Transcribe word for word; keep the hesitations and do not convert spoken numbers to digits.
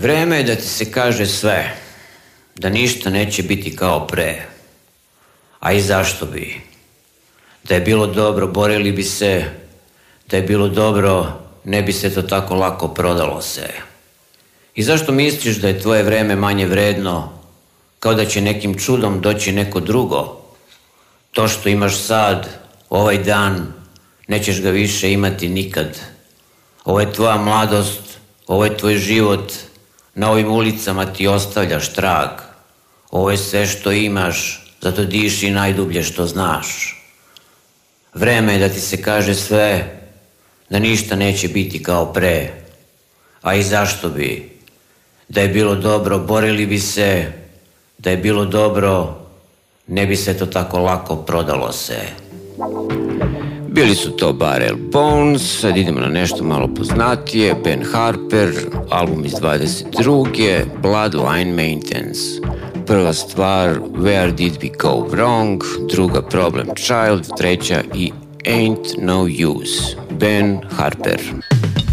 Vreme je da ti se kaže sve, da ništa neće biti kao pre. A i zašto bi? Da je bilo dobro, borili bi se, da je bilo dobro, ne bi se to tako lako prodalo se. I zašto misliš da je tvoje vreme manje vredno, kao da će nekim čudom doći neko drugo? To što imaš sad, ovaj dan, nećeš ga više imati nikad. Ovo je tvoja mladost, ovo je tvoj život, na ovim ulicama ti ostavljaš trag. Ovo je sve što imaš, zato diši najdublje što znaš. Vreme je da ti se kaže sve, da ništa neće biti kao pre. A i zašto bi? Da je bilo dobro, borili bi se, da je bilo dobro, ne bi se to tako lako prodalo se. Bili su to Barrel Bones, sad idemo na nešto malo poznatije, Ben Harper, album iz dvadeset druge Bloodline Maintenance. Prva stvar, Where Did We Go Wrong, druga Problem Child, treća i Ain't No Use, Ben Harper.